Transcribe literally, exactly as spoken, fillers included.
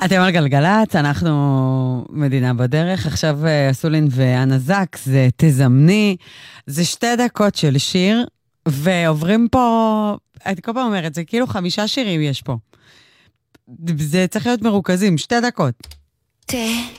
אתם על גלגלת, אנחנו מדינה בדרך, עכשיו אסולין ואנה זק, זה תזמני, זה שתי דקות של שיר, ועוברים פה, אני כל פעם אומרת, זה כאילו חמישה שירים יש פה. זה צריך להיות מרוכזים, שתי דקות. תה.